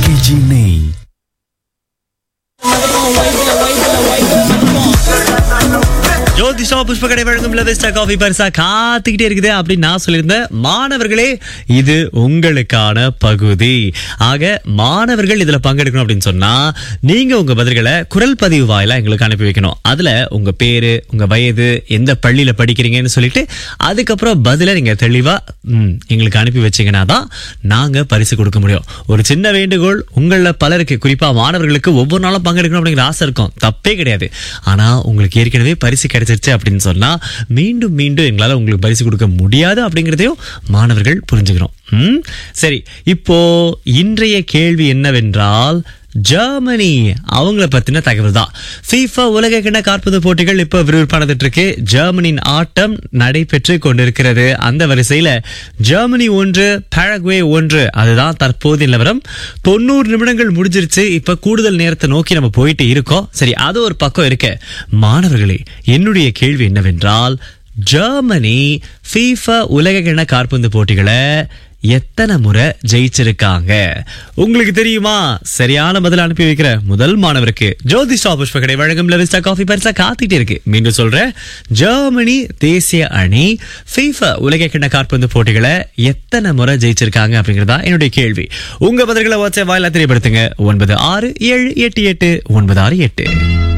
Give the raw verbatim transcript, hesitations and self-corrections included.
Gijini. ஜோதிஷா புஷ்பகடை வழங்கும் Levista coffee பரிசா காத்துக்கிட்டே இருக்குது அப்படின்னு நான் சொல்லியிருந்தேன். மாணவர்களே, இது உங்களுக்கான பகுதி. ஆக மாணவர்கள் இதுல பங்கெடுக்கணும் அப்படின்னு சொன்னா நீங்க உங்க பதில்களை குரல் பதிவு வாயிலா எங்களுக்கு அனுப்பி வைக்கணும். அதுல உங்க பேரு, உங்க வயது, எந்த பள்ளியில படிக்கிறீங்கன்னு சொல்லிட்டு அதுக்கப்புறம் பதில நீங்க தெளிவா எங்களுக்கு அனுப்பி வச்சீங்கன்னா தான் நாங்க பரிசு கொடுக்க முடியும். ஒரு சின்ன வேண்டுகோள், உங்கள பலருக்கு, குறிப்பா மாணவர்களுக்கு ஒவ்வொரு நாளும் பங்கெடுக்கணும் அப்படிங்கிற ஆசை இருக்கும், தப்பே கிடையாது. ஆனா உங்களுக்கு ஏற்கனவே பரிசு கிடைச்சிருச்சு அப்படின்னு சொன்னா மீண்டும் மீண்டும் எங்களால உங்களுக்கு பரிசு கொடுக்க முடியாது அப்படிங்கறதையும் மாணவர்கள் புரிஞ்சுக்கிறோம். சரி, இப்போ இன்றைய கேள்வி என்னவென்றால், ஜெர்மனி அவங்கள பத்தின தகவல் தான். FIFA உலக கிண்ண காற்பந்து போட்டிகள் இப்ப விறுவிறுப்பானது இருக்கு. ஜெர்மனியின் ஆட்டம் நடைபெற்று கொண்டிருக்கிறது. அந்த வரிசையில ஜெர்மனி ஒன்று, பாரகுவே ஒன்று, அதுதான் தற்போது நிலவரம். தொண்ணூறு நிமிடங்கள் முடிஞ்சிருச்சு. இப்ப கூடுதல் நேரத்தை நோக்கி நம்ம போயிட்டு இருக்கோம். சரி, அது ஒரு பக்கம் இருக்கு. மாணவர்களே, என்னுடைய கேள்வி என்னவென்றால், ஜெர்மனி FIFA உலக கிண்ண காற்பந்து போட்டிகளை எத்தனை முறை ஜெயிச்சிருக்காங்க உங்களுக்கு தெரியுமா? சரியான பதில் அனுப்பி வைக்கிற முதல் மாணவருக்கு ஜோதிஷா புஷ்பகடை வழங்கும் லெவஸ்டா காஃபி பரிசா காத்துக்கிட்டே இருக்கு. மீண்டும் சொல்றேன், ஜெர்மனி தேசிய அணி FIFA உலக கிண்ண காற்பந்து போட்டிகளை எத்தனை முறை ஜெயிச்சிருக்காங்க அப்படிங்கறதா என்னுடைய கேள்வி. உங்க பதில்களை வாட்ஸ்அப் வாயிலா தெரியப்படுத்துங்க. ஒன்பது ஆறு ஏழு எட்டு எட்டு ஒன்பது ஆறு எட்டு.